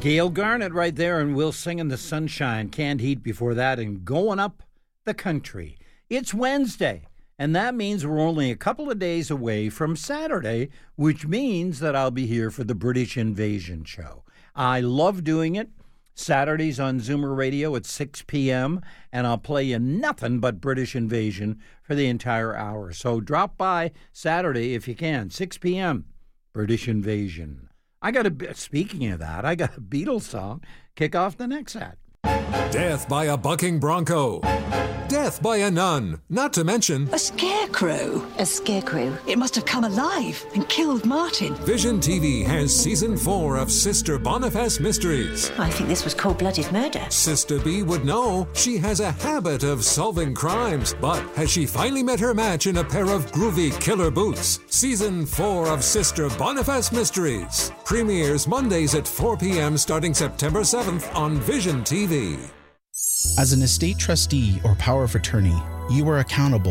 Gail Garnett right there, and we'll sing in the sunshine. Canned Heat before that, and Going Up the Country. It's Wednesday, and that means we're only a couple of days away from Saturday, which means that I'll be here for the British Invasion show. I love doing it. Saturdays on Zoomer Radio at 6 p.m., and I'll play you nothing but British Invasion for the entire hour. So drop by Saturday if you can, 6 p.m., British Invasion. Speaking of that, I got a Beatles song. Kick off the next act. Death by a bucking bronco. Death by a nun. Not to mention... a scarecrow. A scarecrow. It must have come alive and killed Martin. Vision TV has Season 4 of Sister Boniface Mysteries. I think this was cold-blooded murder. Sister B would know. She has a habit of solving crimes. But has she finally met her match in a pair of groovy killer boots? Season 4 of Sister Boniface Mysteries. Premieres Mondays at 4 p.m. starting September 7th on Vision TV. As an estate trustee or power of attorney, you are accountable